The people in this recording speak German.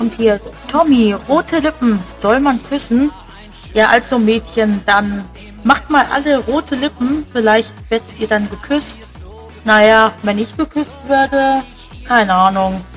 Und hier, Tommy, rote Lippen, soll man küssen? Ja, also Mädchen, dann macht mal alle rote Lippen, vielleicht werdet ihr dann geküsst. Naja, wenn ich geküsst werde, keine Ahnung.